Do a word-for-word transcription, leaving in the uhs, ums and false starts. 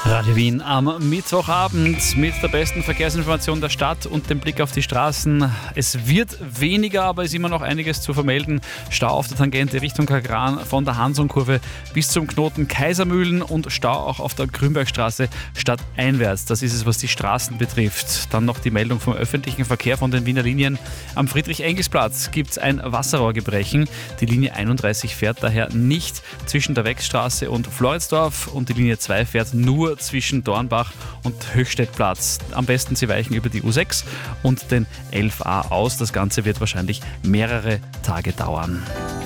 Radio Wien am Mittwochabend mit der besten Verkehrsinformation der Stadt und dem Blick auf die Straßen. Es wird weniger, aber es ist immer noch einiges zu vermelden. Stau auf der Tangente Richtung Kagran von der Hansonkurve bis zum Knoten Kaisermühlen und Stau auch auf der Grünbergstraße stadteinwärts. Das ist es, was die Straßen betrifft. Dann noch die Meldung vom öffentlichen Verkehr von den Wiener Linien. Am Friedrich-Engels-Platz gibt es ein Wasserrohrgebrechen. Die Linie einunddreißig fährt daher nicht zwischen der Wechsstraße und Floridsdorf und die Linie zwei fährt nur zwischen Dornbach und Höchstädtplatz. Am besten Sie weichen über die U sechs und den elf a aus. Das Ganze wird wahrscheinlich mehrere Tage dauern.